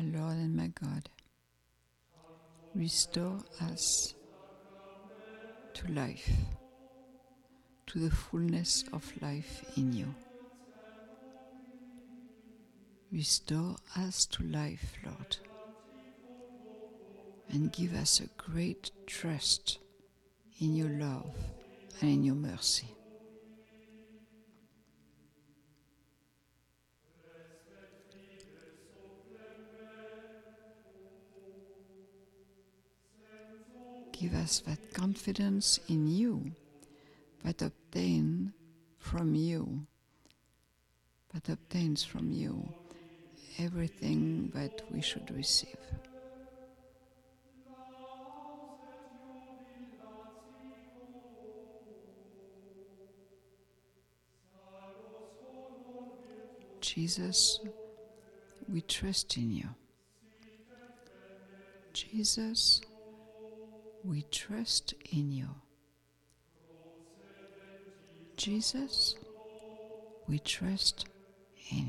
Lord and my God, restore us to life, to the fullness of life in you. Restore us to life, Lord, and give us a great trust in your love and in your mercy. Give us that confidence in you that obtains from you everything that we should receive. Jesus, we trust in you. Jesus, we trust in you. Jesus, we trust